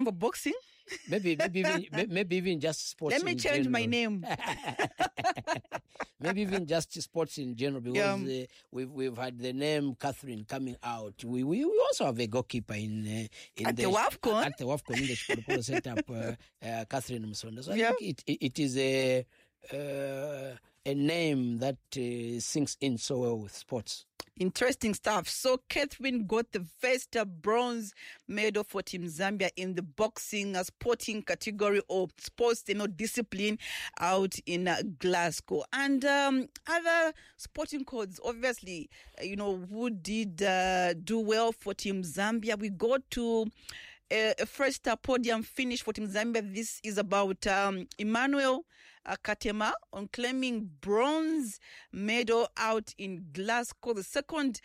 for boxing? Maybe even just sports. Let me change my name. Maybe even just sports in general, because we've had the name Catherine coming out. We also have a goalkeeper in the WAFCON. At the WAFCON in the Chipolopolo setup, Catherine Msonda. So I think it is a name that sinks in so well with sports. Interesting stuff. So Catherine got the first bronze medal for Team Zambia in the boxing sporting category or sports, discipline out in Glasgow. And other sporting codes, obviously, who did do well for Team Zambia. We got to a first podium finish for Team Zambia. This is about Emmanuel Katema on claiming bronze medal out in Glasgow. The second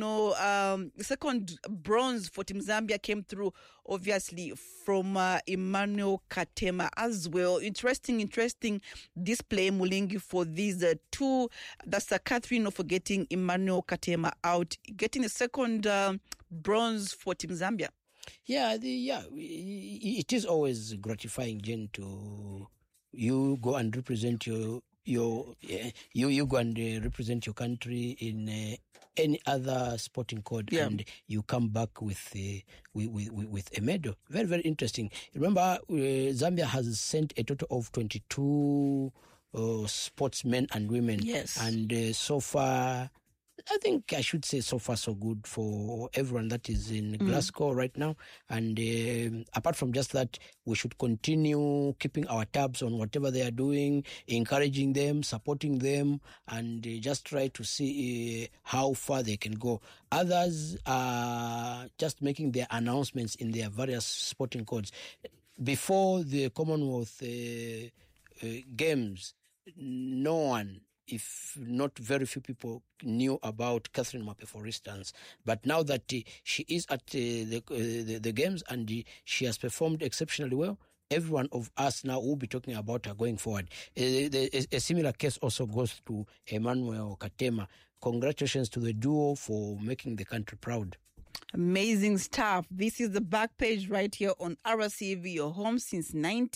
bronze for Team Zambia came through, obviously, from Emmanuel Katema as well. Interesting display, Mulingi, for these two. That's Catherine for getting Emmanuel Katema out, getting a second bronze for Team Zambia. Yeah, it is always gratifying, Jen, to you go and represent you go and represent your country in any other sporting code, and you come back with a medal. Very, very interesting. Remember, Zambia has sent a total of 22 sportsmen and women. Yes, and so far, I think I should say so far so good for everyone that is in Glasgow right now. And apart from just that, we should continue keeping our tabs on whatever they are doing, encouraging them, supporting them, and just try to see how far they can go. Others are just making their announcements in their various sporting codes. Before the Commonwealth Games, no one, if not very few people, knew about Catherine Mape, for instance. But now that she is at the games and she has performed exceptionally well, every one of us now will be talking about her going forward. A similar case also goes to Emmanuel Katema. Congratulations to the duo for making the country proud. Amazing stuff. This is the back page right here on RCV, your home since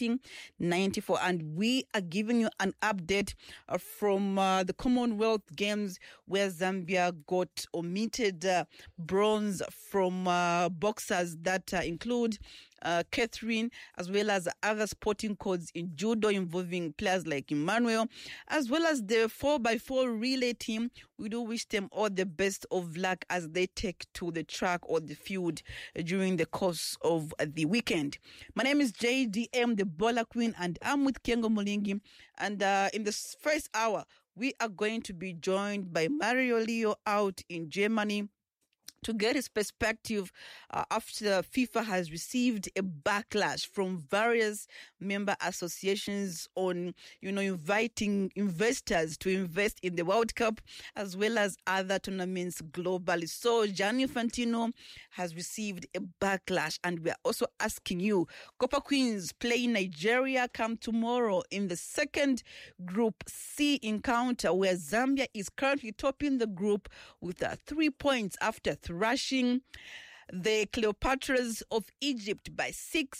1994. And we are giving you an update from the Commonwealth Games, where Zambia got omitted bronze from boxers that include Catherine, as well as other sporting codes in judo involving players like Emmanuel, as well as the 4x4 relay team. We do wish them all the best of luck as they take to the track or the field during the course of the weekend. My name is JDM, the Bola Queen, and I'm with Kengo Mulingi. And in this first hour, we are going to be joined by Mario Leo out in Germany to get his perspective after FIFA has received a backlash from various member associations on, inviting investors to invest in the World Cup as well as other tournaments globally. So Gianni Infantino has received a backlash, and we are also asking you, Copper Queens playing Nigeria come tomorrow in the second Group C encounter, where Zambia is currently topping the group with 3 points after thrashing the Cleopatras of Egypt by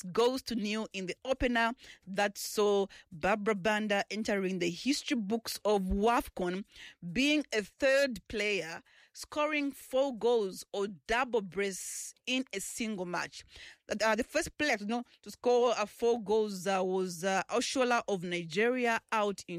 6-0 in the opener that saw Barbara Banda entering the history books of WAFCON, being a third player scoring 4 goals or double brace in a single match. The first player to score 4 goals was Oshola of Nigeria out in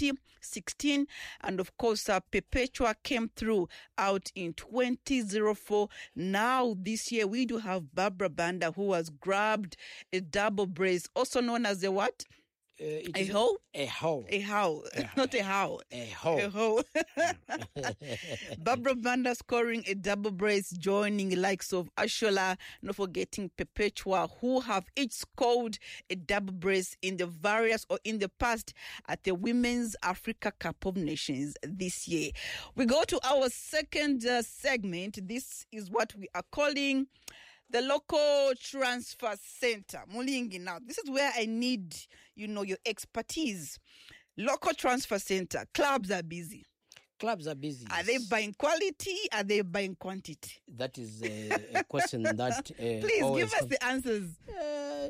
2016. And of course, Perpetua came through out in 2004. Now, this year, we do have Barbara Banda, who has grabbed a double brace, also known as a what? A hoe? A hoe. A hoe. Not a how. A hoe. A hoe. Barbara Banda scoring a double brace, joining the likes of Ashola, not forgetting Perpetua, who have each scored a double brace in the various or in the past at the Women's Africa Cup of Nations this year. We go to our second segment. This is what we are calling the local transfer center. Mulingi, now, this is where I need, your expertise. Local transfer center. Clubs are busy. Clubs are busy. Are they buying quality? Are they buying quantity? That is a question that... Please give us the answers.